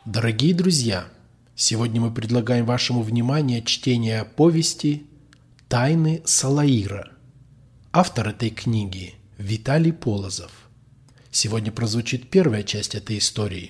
Дорогие друзья, сегодня мы предлагаем вашему вниманию чтение повести «Тайны Салаира». Автор этой книги – Виталий Полозов. Сегодня прозвучит первая часть этой истории.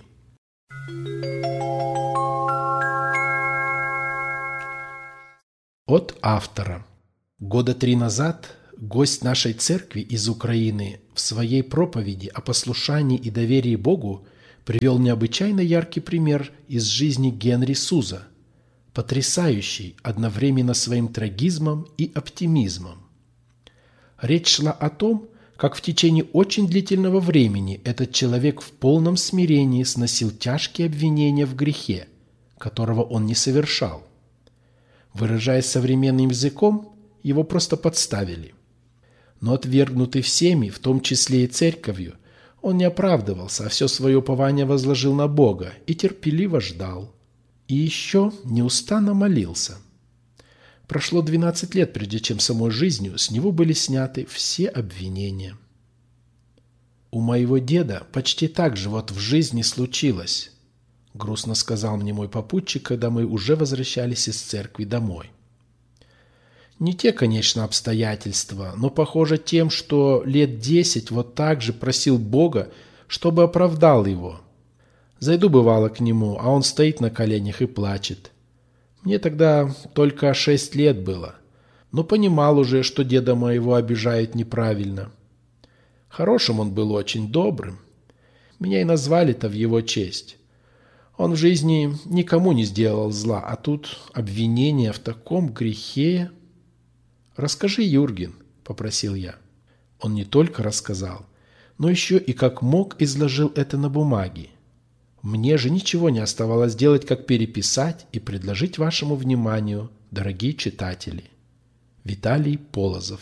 От автора. Года 3 назад гость нашей церкви из Украины в своей проповеди о послушании и доверии Богу привел необычайно яркий пример из жизни Генри Суза, потрясающий одновременно своим трагизмом и оптимизмом. Речь шла о том, как в течение очень длительного времени этот человек в полном смирении сносил тяжкие обвинения в грехе, которого он не совершал. Выражаясь современным языком, его просто подставили. Но отвергнутый всеми, в том числе и церковью, он не оправдывался, а все свое упование возложил на Бога и терпеливо ждал. И еще неустанно молился. Прошло 12 лет, прежде чем самой жизнью с него были сняты все обвинения. «У моего деда почти так же вот в жизни случилось», — грустно сказал мне мой попутчик, когда мы уже возвращались из церкви домой. Не те, конечно, обстоятельства, но похоже тем, что лет 10 вот так же просил Бога, чтобы оправдал его. Зайду бывало к нему, а он стоит на коленях и плачет. Мне тогда только 6 лет было, но понимал уже, что деда моего обижают неправильно. Хорошим он был, очень добрым. Меня и назвали-то в его честь. Он в жизни никому не сделал зла, а тут обвинение в таком грехе. «Расскажи, Юрген», — попросил я. Он не только рассказал, но еще и как мог изложил это на бумаге. Мне же ничего не оставалось делать, как переписать и предложить вашему вниманию, дорогие читатели. Виталий Полозов.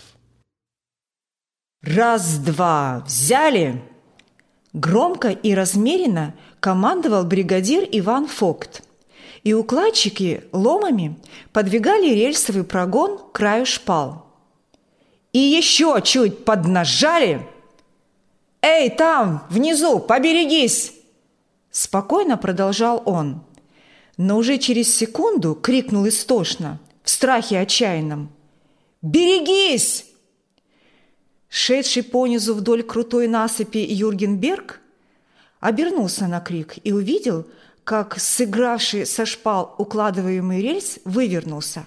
«Раз-два, взяли!» Громко и размеренно командовал бригадир Иван Фогт, и укладчики ломами подвигали рельсовый прогон к краю шпал. «И еще чуть поднажали! Эй, там, внизу, поберегись!» Спокойно продолжал он, но уже через секунду крикнул истошно, в страхе отчаянном: «Берегись!» Шедший понизу вдоль крутой насыпи Юрген Берг обернулся на крик и увидел, как сыгравший со шпал укладываемый рельс вывернулся.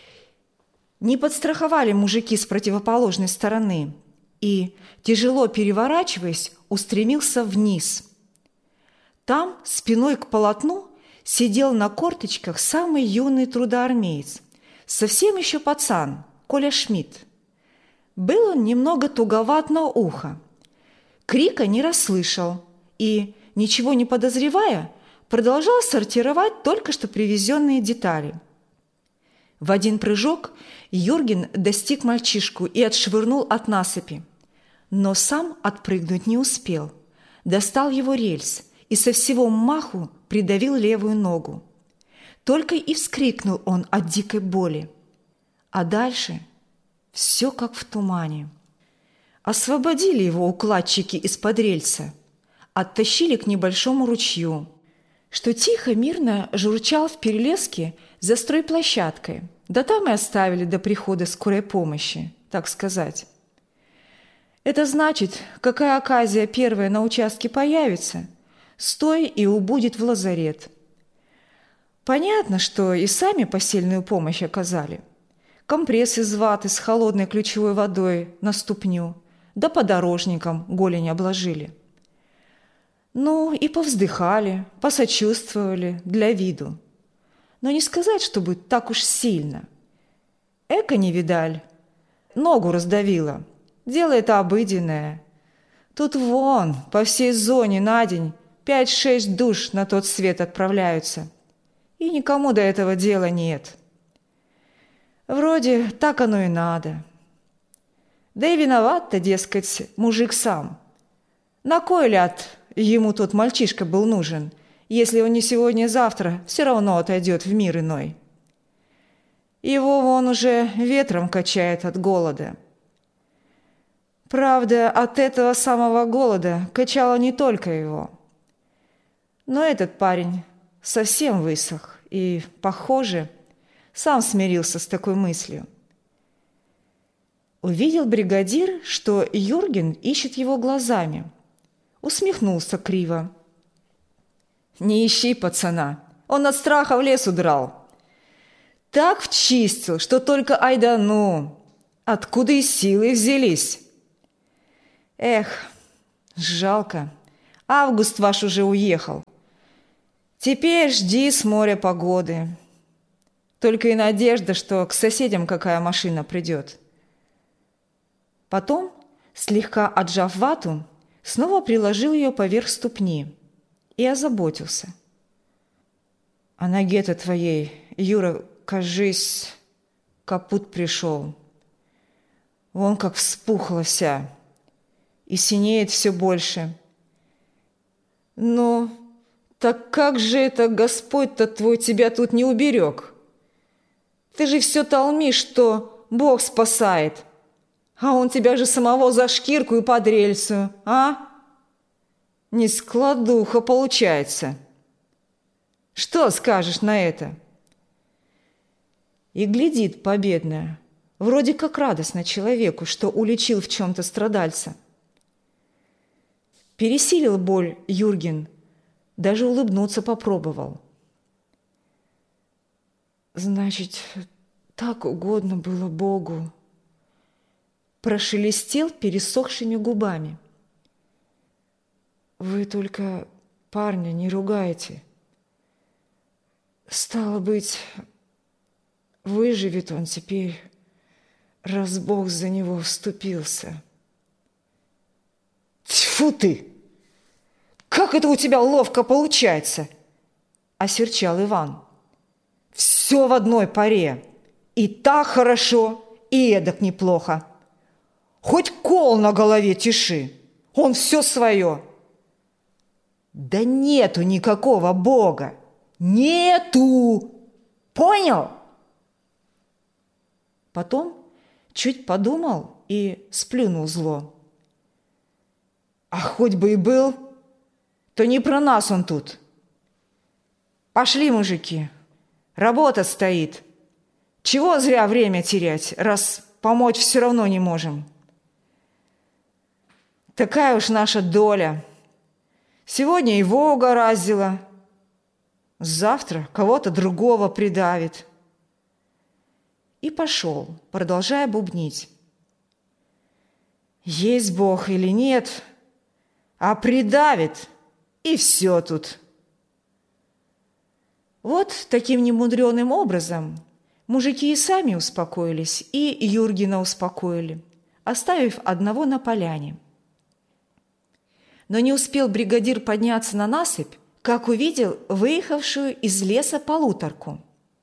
Не подстраховали мужики с противоположной стороны и, тяжело переворачиваясь, устремился вниз. Там, спиной к полотну, сидел на корточках самый юный трудоармеец, совсем еще пацан, Коля Шмидт. Был он немного туговат на ухо. Крика не расслышал и, ничего не подозревая, продолжал сортировать только что привезенные детали. В один прыжок Юрген достиг мальчишку и отшвырнул от насыпи. Но сам отпрыгнуть не успел. Достал его рельс и со всего маху придавил левую ногу. Только и вскрикнул он от дикой боли. А дальше все как в тумане. Освободили его укладчики из-под рельса, оттащили к небольшому ручью, что тихо, мирно журчал в перелеске за стройплощадкой, да там и оставили до прихода скорой помощи, так сказать. Это значит, какая оказия первая на участке появится, стой и убудет в лазарет. Понятно, что и сами посильную помощь оказали. Компресс из ваты с холодной ключевой водой на ступню, да подорожником голень обложили. Ну, и повздыхали, посочувствовали для виду. Но не сказать, чтобы так уж сильно. Эка не видаль, ногу раздавила. Дело это обыденное. Тут вон, по всей зоне на день 5-6 душ на тот свет отправляются. И никому до этого дела нет. Вроде так оно и надо. Да и виноват-то, дескать, мужик сам. На кой ляд ему тот мальчишка был нужен, если он не сегодня-завтра все равно отойдет в мир иной? Его вон уже ветром качает от голода. Правда, от этого самого голода качало не только его. Но этот парень совсем высох и, похоже, сам смирился с такой мыслью. Увидел бригадир, что Юрген ищет его глазами. Усмехнулся криво. «Не ищи пацана, он от страха в лес удрал. Так вчистил, что только айдану. Откуда и силы взялись? Эх, жалко, август ваш уже уехал. Теперь жди с моря погоды. Только и надежда, что к соседям какая машина придет». Потом, слегка отжав вату, снова приложил ее поверх ступни и озаботился. «А ноге-то твоей, Юра, кажись, капут пришел. Вон как вспухла вся и синеет все больше. Ну, так как же это Господь-то твой тебя тут не уберег? Ты же все толмишь, что Бог спасает, а Он тебя же самого за шкирку и под рельсу, а? Не складуха получается. Что скажешь на это?» И глядит победная, вроде как радостно человеку, что уличил в чем-то страдальца. Пересилил боль Юрген, даже улыбнуться попробовал. «Значит, так угодно было Богу», прошелестел пересохшими губами. «Вы только парня не ругайте. Стало быть, выживет он теперь, раз Бог за него вступился». «Тьфу ты! Как это у тебя ловко получается!» – осерчал Иван. «Все в одной паре. И так хорошо, и эдак неплохо. Хоть кол на голове тиши, он все свое». «Да нету никакого Бога! Нету! Понял?» Потом чуть подумал и сплюнул зло. «А хоть бы и был, то не про нас он тут. Пошли, мужики, работа стоит. Чего зря время терять, раз помочь все равно не можем? Такая уж наша доля. Сегодня его угораздило, завтра кого-то другого придавит». И пошел, продолжая бубнить. «Есть Бог или нет, а придавит, и все тут». Вот таким немудреным образом мужики и сами успокоились, и Юргена успокоили, оставив одного на поляне. Но не успел бригадир подняться на насыпь, как увидел выехавшую из леса полуторку.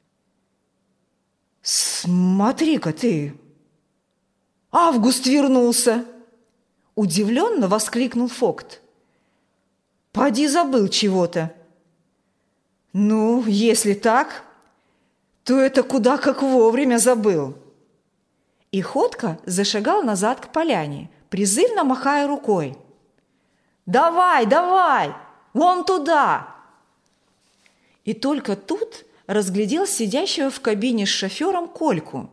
«Смотри-ка ты! Август вернулся!» Удивленно воскликнул Фокт. «Поди забыл чего-то». «Ну, если так, то это куда как вовремя забыл». И Ходка зашагал назад к поляне, призывно махая рукой. «Давай, давай! Вон туда!» И только тут разглядел сидящего в кабине с шофером Кольку.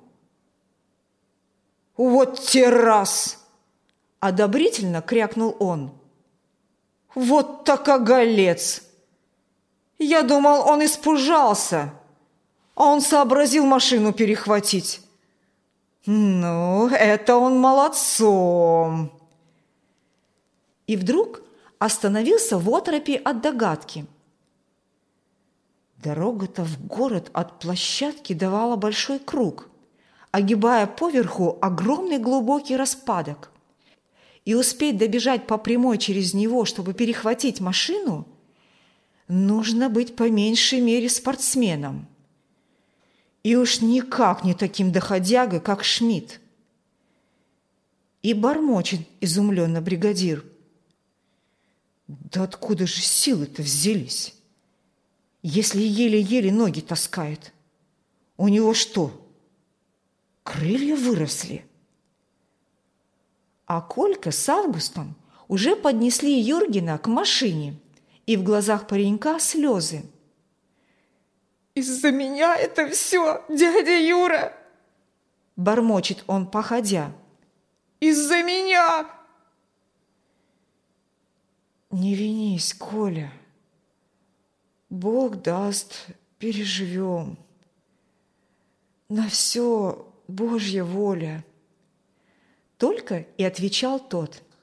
«Вот те раз!» – одобрительно крякнул он. «Вот так оголец! Я думал, он испужался, а он сообразил машину перехватить. Ну, это он молодцом!» И вдруг остановился в оторопи от догадки. Дорога-то в город от площадки давала большой круг, огибая поверху огромный глубокий распадок. И успеть добежать по прямой через него, чтобы перехватить машину, нужно быть по меньшей мере спортсменом. И уж никак не таким доходягой, как Шмидт. И бормочет изумленно бригадир. «Да откуда же силы-то взялись? Если еле-еле ноги таскает, у него что, крылья выросли?» А Колька с Августом уже поднесли Юргена к машине, и в глазах паренька слезы. Из-за меня это все, дядя Юра. Бормочет он, походя. Из-за меня. Не винись, Коля. Бог даст, переживем. На все Божья воля. Только и отвечал тот.